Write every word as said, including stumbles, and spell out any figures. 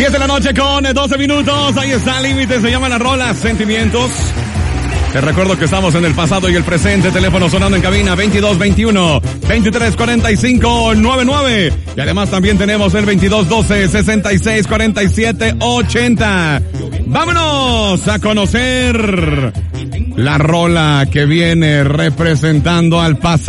diez de la noche con doce minutos, ahí está el límite, se llama la rola Sentimientos. Te recuerdo que estamos en el pasado y el presente, teléfono sonando en cabina veintidós veintiuno, veintitrés cuarenta y cinco noventa y nueve. Y además también tenemos el veintidós doce, sesenta y seis cuarenta y siete ochenta. Vámonos a conocer la rola que viene representando al pasado.